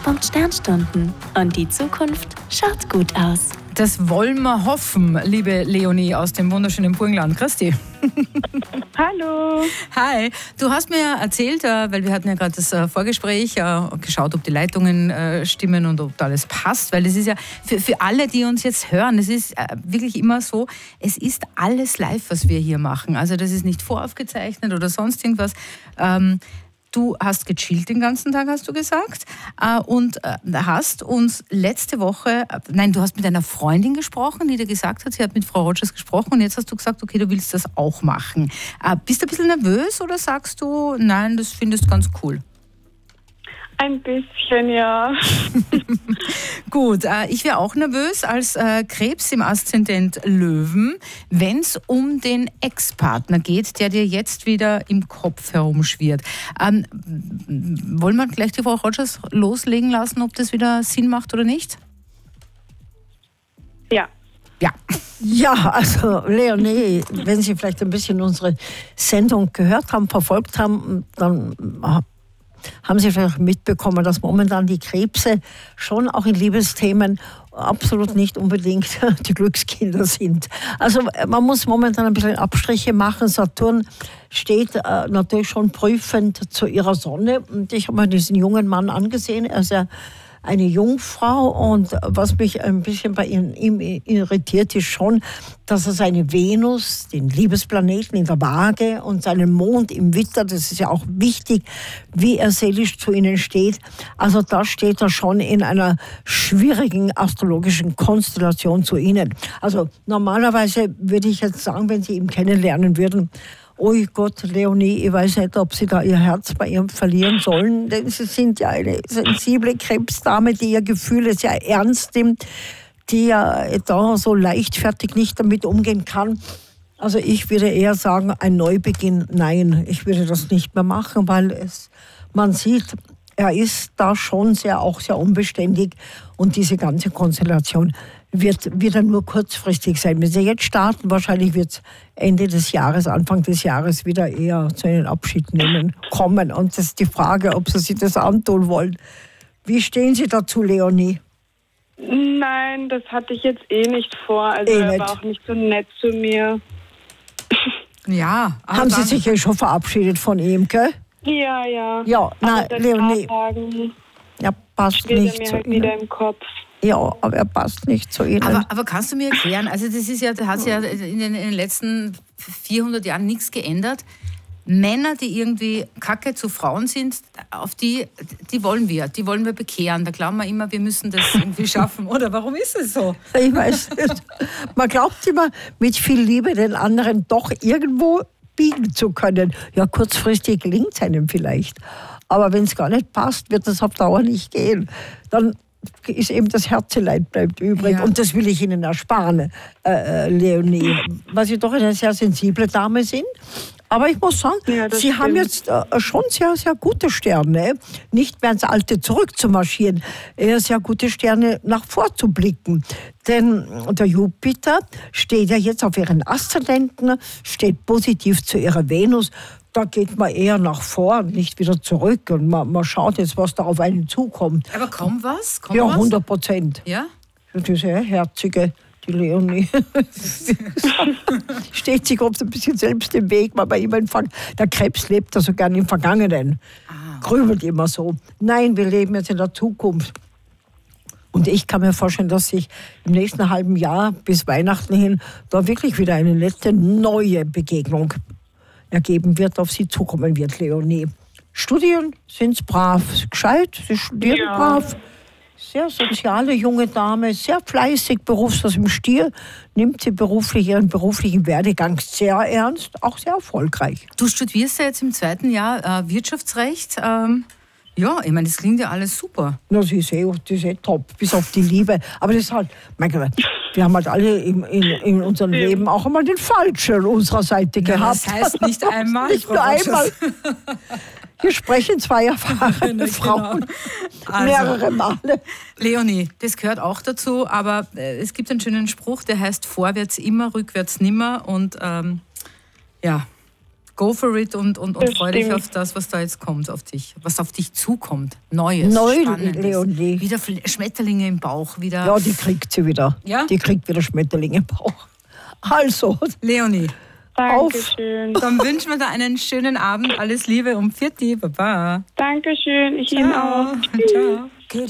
Sternstunden. Und die Zukunft schaut gut aus. Das wollen wir hoffen, liebe Leonie aus dem wunderschönen Burgenland. Christi. Hallo. Hi. Du hast mir erzählt, weil wir hatten ja gerade das Vorgespräch, geschaut, ob die Leitungen stimmen und ob da alles passt. Weil es ist ja für alle, die uns jetzt hören, es ist wirklich immer so, es ist alles live, was wir hier machen. Also das ist nicht voraufgezeichnet oder sonst irgendwas. Du hast gechillt den ganzen Tag, hast du gesagt, und hast uns letzte Woche, du hast mit einer Freundin gesprochen, die dir gesagt hat, sie hat mit Frau Rogers gesprochen und jetzt hast du gesagt, okay, du willst das auch machen. Bist du ein bisschen nervös oder sagst du, nein, das findest du ganz cool? Ein bisschen, ja. Gut, ich wäre auch nervös als Krebs im Aszendent Löwen, wenn es um den Ex-Partner geht, der dir jetzt wieder im Kopf herumschwirrt. Wollen wir gleich die Frau Rogers loslegen lassen, ob das wieder Sinn macht oder nicht? Ja. Ja. Ja, also Leonie, wenn Sie vielleicht ein bisschen unsere Sendung gehört haben, verfolgt haben, dann haben Sie vielleicht mitbekommen, dass momentan die Krebse schon auch in Liebesthemen absolut nicht unbedingt die Glückskinder sind. Also man muss momentan ein bisschen Abstriche machen. Saturn steht natürlich schon prüfend zu ihrer Sonne. Und ich habe mir diesen jungen Mann angesehen. Er ist ja eine Jungfrau und was mich ein bisschen bei ihm irritiert, ist schon, dass er seine Venus, den Liebesplaneten in der Waage und seinen Mond im Widder, das ist ja auch wichtig, wie er seelisch zu ihnen steht. Also da steht er schon in einer schwierigen astrologischen Konstellation zu ihnen. Also normalerweise würde ich jetzt sagen, wenn Sie ihn kennenlernen würden, oh Gott, Leonie, ich weiß nicht, ob Sie da Ihr Herz bei ihm verlieren sollen, denn Sie sind ja eine sensible Krebsdame, die ihr Gefühle sehr ernst nimmt, die ja da so leichtfertig nicht damit umgehen kann. Also ich würde eher sagen, ein Neubeginn, nein, ich würde das nicht mehr machen, weil man sieht, er ist da schon auch sehr unbeständig und diese ganze Konstellation wird wieder nur kurzfristig sein. Wenn Sie jetzt starten, wahrscheinlich wird es Ende des Jahres, Anfang des Jahres wieder eher zu einem Abschied nehmen kommen. Und das ist die Frage, ob Sie sich das antun wollen. Wie stehen Sie dazu, Leonie? Nein, das hatte ich jetzt nicht vor. Also er war auch nicht so nett zu mir. Ja. Aber haben Sie sich ja schon verabschiedet von ihm, gell? Ja, ja. Ja, nein, Leonie. Er passt nicht mir zu halt Ihnen. wieder im Kopf. Ja, aber er passt nicht zu Ihnen. Aber kannst du mir erklären, also das ist ja, da hat sich ja in den letzten 400 Jahren nichts geändert. Männer, die irgendwie Kacke zu Frauen sind, auf die wollen wir bekehren. Da glauben wir immer, wir müssen das irgendwie schaffen. Oder warum ist es so? Ich weiß nicht. Man glaubt immer, mit viel Liebe den anderen doch irgendwo biegen zu können. Ja, kurzfristig gelingt es einem vielleicht. Aber wenn es gar nicht passt, wird das auf Dauer nicht gehen. Dann ist eben das Herzeleid bleibt übrig. Ja. Und das will ich Ihnen ersparen, Leonie. Weil Sie doch eine sehr sensible Dame sind. Aber ich muss sagen, ja, Sie haben jetzt schon sehr, sehr gute Sterne. Nicht mehr ins Alte zurückzumarschieren, eher sehr gute Sterne nach vorzublicken. Denn der Jupiter steht ja jetzt auf Ihren Aszendenten, steht positiv zu Ihrer Venus. Da geht man eher nach vorn, nicht wieder zurück. Und man schaut jetzt, was da auf einen zukommt. Aber kommt was? Ja, 100%. Ja? Diese herzige, die Leonie, steht sich oft ein bisschen selbst im Weg, weil bei ihm der Krebs lebt ja so gern im Vergangenen. Grübelt immer so. Nein, wir leben jetzt in der Zukunft. Und ich kann mir vorstellen, dass sich im nächsten halben Jahr bis Weihnachten hin da wirklich wieder eine nette neue Begegnung ergeben wird, auf Sie zukommen wird, Leonie. Studien sind brav, gescheit, Sie studieren brav. Sehr soziale junge Dame, sehr fleißig, berufslos im Stier, nimmt sie ihren beruflichen Werdegang sehr ernst, auch sehr erfolgreich. Du studierst ja jetzt im 2. Jahr Wirtschaftsrecht. Ja, ich meine, das klingt ja alles super. Na, das ist top, bis auf die Liebe. Aber das ist halt, mein Gott, wir haben halt alle in unserem Leben auch einmal den Falschen an unserer Seite gehabt. Das heißt nicht einmal, nicht nur einmal. Hier sprechen zwei erfahrene Frauen mehrere Male. Leonie, das gehört auch dazu, aber es gibt einen schönen Spruch, der heißt vorwärts immer, rückwärts nimmer und ja, go for it und freu dich auf das, was da jetzt kommt, was auf dich zukommt. Neues, Spannendes. Leonie. Wieder Schmetterlinge im Bauch. Wieder. Ja, die kriegt sie wieder. Ja? Die kriegt wieder Schmetterlinge im Bauch. Also. Leonie. Dankeschön. Dann wünschen wir dir einen schönen Abend. Alles Liebe und Pfiat, Baba. Dankeschön. Ich Ihnen auch. Ciao.